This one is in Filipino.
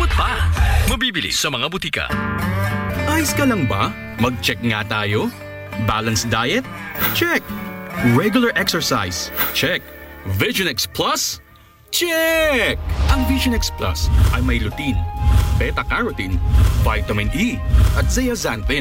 Gamot pa. Mabibili sa mga butika. Ayos ka lang ba? Mag-check nga tayo. Balanced diet? Check. Regular exercise? Check. Vision X Plus? Check! Ang Vision X Plus ay may lutein, beta-carotene, vitamin E at zeaxanthin